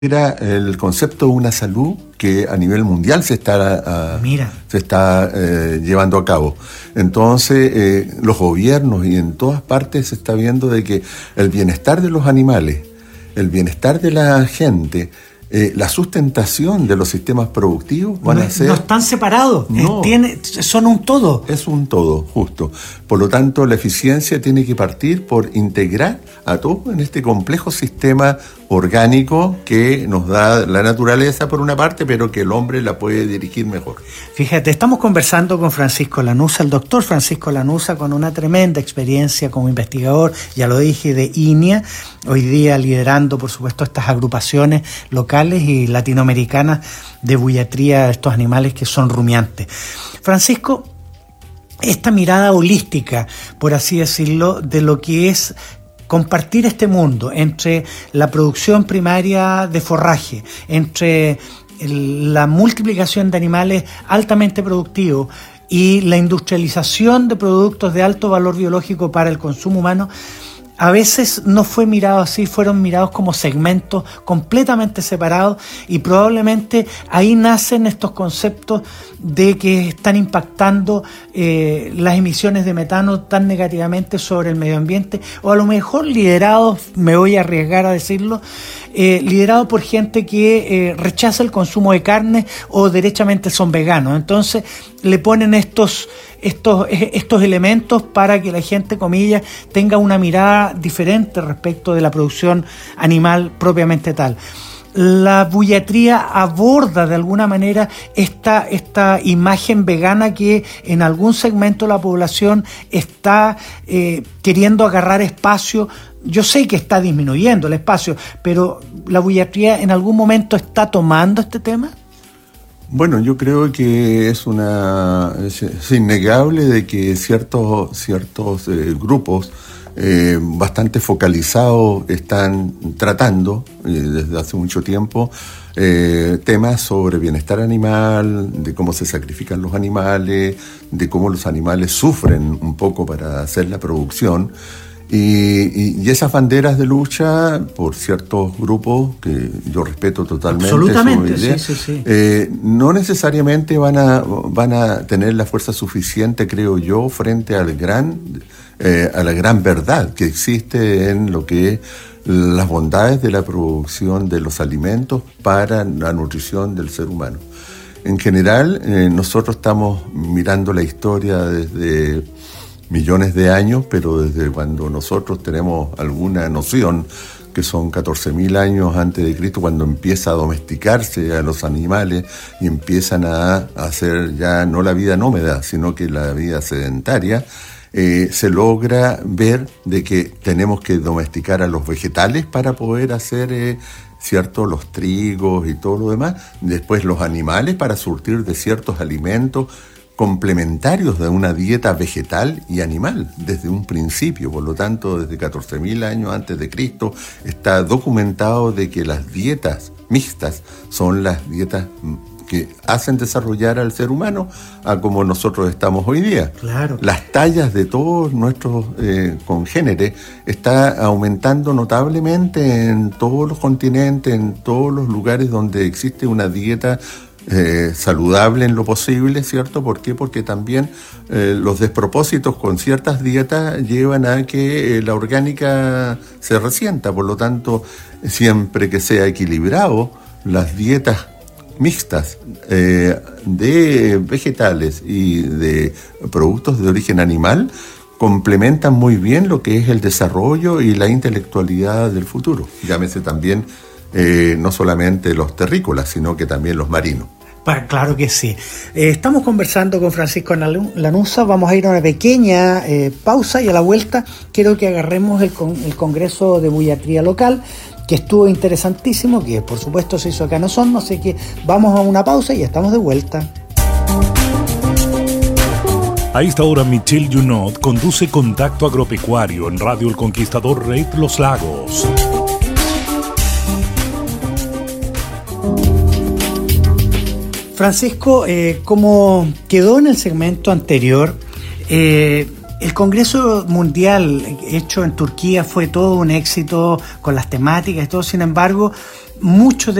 Era el concepto de una salud que a nivel mundial se está llevando a cabo. Entonces, los gobiernos y en todas partes se está viendo de que el bienestar de los animales, el bienestar de la gente, la sustentación de los sistemas productivos van a ser... No están separados, no, son un todo. Es un todo, justo. Por lo tanto, la eficiencia tiene que partir por integrar a todos en este complejo sistema orgánico que nos da la naturaleza por una parte, pero que el hombre la puede dirigir mejor. Fíjate, estamos conversando con Francisco Lanuza, el doctor Francisco Lanuza, con una tremenda experiencia como investigador, ya lo dije, de INIA, hoy día liderando, por supuesto, estas agrupaciones locales y latinoamericanas de buiatría de estos animales que son rumiantes. Francisco, esta mirada holística, por así decirlo, de lo que es compartir este mundo entre la producción primaria de forraje, entre la multiplicación de animales altamente productivos y la industrialización de productos de alto valor biológico para el consumo humano, a veces no fue mirado así, fueron mirados como segmentos completamente separados y probablemente ahí nacen estos conceptos de que están impactando las emisiones de metano tan negativamente sobre el medio ambiente, o a lo mejor liderados, me voy a arriesgar a decirlo, liderados por gente que rechaza el consumo de carne o derechamente son veganos. Entonces le ponen estos elementos para que la gente, comillas, tenga una mirada diferente respecto de la producción animal propiamente tal. La buiatría aborda de alguna manera esta imagen vegana que en algún segmento de la población está queriendo agarrar espacio. Yo sé que está disminuyendo el espacio, pero ¿la buiatría en algún momento está tomando este tema? Bueno, yo creo que es innegable de que ciertos grupos bastante focalizados están tratando desde hace mucho tiempo temas sobre bienestar animal, de cómo se sacrifican los animales, de cómo los animales sufren un poco para hacer la producción. Y esas banderas de lucha por ciertos grupos que yo respeto totalmente, absolutamente, su idea, sí. No necesariamente van a tener la fuerza suficiente, creo yo, frente a la gran verdad que existe en lo que es las bondades de la producción de los alimentos para la nutrición del ser humano. En general, nosotros estamos mirando la historia desde millones de años, pero desde cuando nosotros tenemos alguna noción, que son 14.000 años antes de Cristo, cuando empieza a domesticarse a los animales y empiezan a hacer ya no la vida nómada, sino que la vida sedentaria, se logra ver de que tenemos que domesticar a los vegetales para poder hacer los trigos y todo lo demás, después los animales para surtir de ciertos alimentos complementarios de una dieta vegetal y animal desde un principio. Por lo tanto, desde 14.000 años antes de Cristo está documentado de que las dietas mixtas son las dietas que hacen desarrollar al ser humano a como nosotros estamos hoy día. Claro. Las tallas de todos nuestros congéneres está aumentando notablemente en todos los continentes, en todos los lugares donde existe una dieta saludable en lo posible, ¿cierto? ¿Por qué? Porque también los despropósitos con ciertas dietas llevan a que la orgánica se resienta. Por lo tanto, siempre que sea equilibrado, las dietas mixtas de vegetales y de productos de origen animal complementan muy bien lo que es el desarrollo y la intelectualidad del futuro. Llámese también no solamente los terrícolas, sino que también los marinos. Claro que sí. Estamos conversando con Francisco Lanuza. Vamos a ir a una pequeña pausa y a la vuelta quiero que agarremos el Congreso de Buiatría Local, que estuvo interesantísimo, que por supuesto se hizo acá en Osorno, así que vamos a una pausa y ya estamos de vuelta. A esta hora, Michelle Junot conduce Contacto Agropecuario en Radio El Conquistador Red Los Lagos. Francisco, como quedó en el segmento anterior, El Congreso Mundial hecho en Turquía fue todo un éxito con las temáticas y todo, sin embargo, muchos de